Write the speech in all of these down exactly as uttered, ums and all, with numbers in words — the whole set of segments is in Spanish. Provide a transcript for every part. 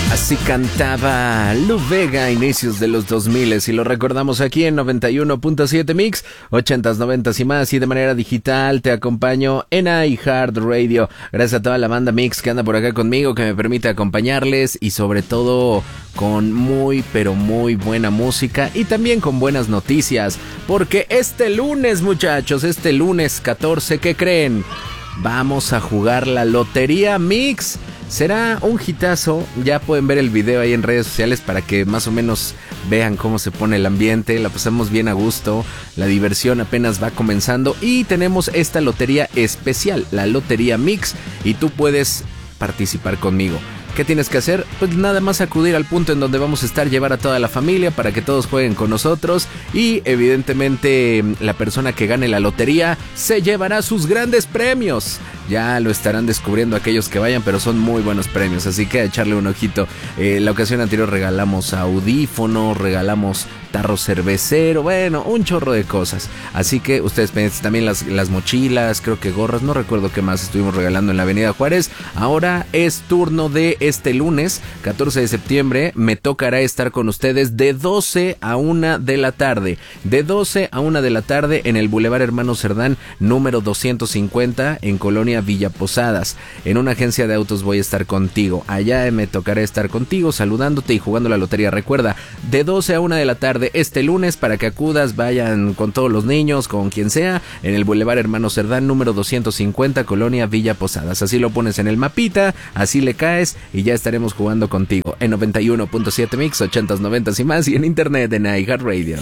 Así cantaba Lou Bega a inicios de los dos mil y lo recordamos aquí en noventa y uno punto siete Mix, ochentas, noventas y más, y de manera digital te acompaño en iHeartRadio. Gracias a toda la banda Mix que anda por acá conmigo, que me permite acompañarles y sobre todo con muy pero muy buena música y también con buenas noticias, porque este lunes, muchachos, este lunes catorce, ¿qué creen? Vamos a jugar la Lotería Mix. Será un hitazo, ya pueden ver el video ahí en redes sociales para que más o menos vean cómo se pone el ambiente, la pasamos bien a gusto, la diversión apenas va comenzando y tenemos esta lotería especial, la Lotería Mix, y tú puedes participar conmigo. ¿Qué tienes que hacer? Pues nada más acudir al punto en donde vamos a estar, llevar a toda la familia para que todos jueguen con nosotros y evidentemente la persona que gane la lotería se llevará sus grandes premios. Ya lo estarán descubriendo aquellos que vayan, pero son muy buenos premios, así que a echarle un ojito. Eh, la ocasión anterior regalamos audífonos, regalamos tarro cervecero, bueno, un chorro de cosas. Así que ustedes pendientes también las, las mochilas, creo que gorras, no recuerdo qué más estuvimos regalando en la Avenida Juárez. Ahora es turno de este lunes, catorce de septiembre, me tocará estar con ustedes de doce a una de la tarde. De doce a una de la tarde en el Boulevard Hermano Cerdán, número doscientos cincuenta, en Colonia Villa Posadas. En una agencia de autos voy a estar contigo. Allá me tocará estar contigo, saludándote y jugando la lotería. Recuerda, de doce a una de la tarde este lunes para que acudas, vayan con todos los niños, con quien sea, en el Boulevard Hermano Cerdán, número doscientos cincuenta, Colonia Villa Posadas. Así lo pones en el mapita, así le caes y ya estaremos jugando contigo en noventa y uno punto siete Mix, ochentas, noventas y más, y en internet en iHeartRadio.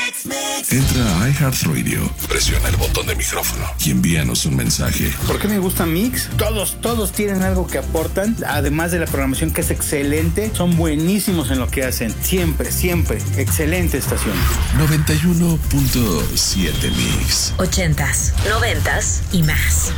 Entra a iHeartRadio, presiona el botón de micrófono y envíanos un mensaje. ¿Por qué me gusta Mix? Todos, todos tienen algo que aportan, además de la programación que es excelente, son buenísimos en lo que hacen, siempre, siempre, excelente estación. noventa y uno punto siete Mix. Ochentas, noventas y más.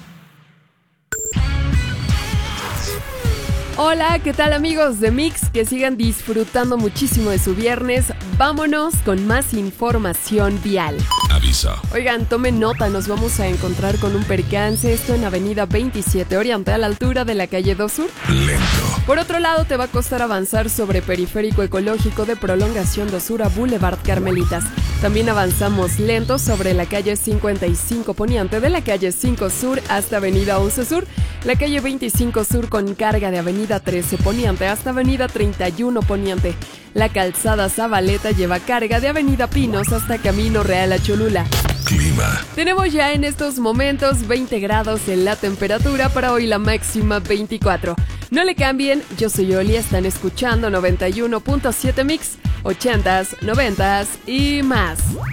Hola, ¿qué tal amigos de Mix? Que sigan disfrutando muchísimo de su viernes. Vámonos con más información vial. Avisa. Oigan, tomen nota, nos vamos a encontrar con un percance, esto en Avenida veintisiete Oriente, a la altura de la calle dos Sur. Lento. Por otro lado, te va a costar avanzar sobre Periférico Ecológico de Prolongación dos Sur a Boulevard Carmelitas. También avanzamos lento sobre la calle cincuenta y cinco Poniente, de la calle cinco Sur hasta Avenida once Sur, la calle veinticinco Sur con carga de Avenida trece Poniente hasta Avenida treinta y uno Poniente. La calzada Zabaleta lleva carga de Avenida Pinos hasta Camino Real a Cholula. Clima. Tenemos ya en estos momentos veinte grados en la temperatura, para hoy la máxima veinticuatro. No le cambien, yo soy Oli, están escuchando noventa y uno punto siete Mix, ochentas, noventas y más.